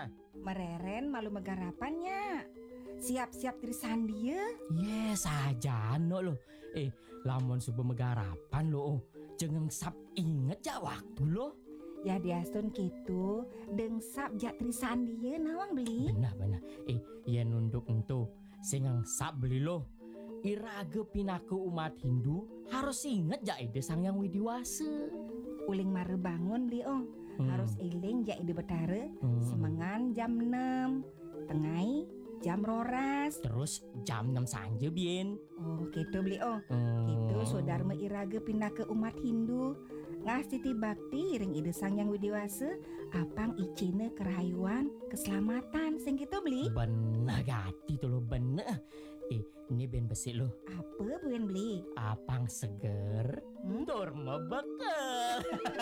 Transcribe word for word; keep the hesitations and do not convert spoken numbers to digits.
nah. Mereren malu megarapannya. Siap-siap tirisan dia. Yes aja no lo. Eh, lamun subuh megarapan lo. Jangan sap inget ja waktu lo. Ya diasun gitu, dengsap jak tirisan dia nawang beli. Benar-benar. Eh, ya nunduk entu. Singang sap beli lo. Iraga pinaku umat Hindu harus inget ja ide sang yang widiwasa. Uling mare bangun beli oh. Hmm. Harus eling jak ide betara. Hmm. Semengan jam enam. Tengai jam roras. Terus jam enam sanje bien. Oh gitu beli oh. Hmm. Gitu saudara iraga pindah ke umat Hindu. Ngasih ti bakti ring ide sang yang widiwasa. Apang icine kerayuan keselamatan sing gitu beli. Bener gati tuh lo bener. Eh, ini ben besi lo. Apa buen beli? Apang seger. Hmm? Dorma bekal.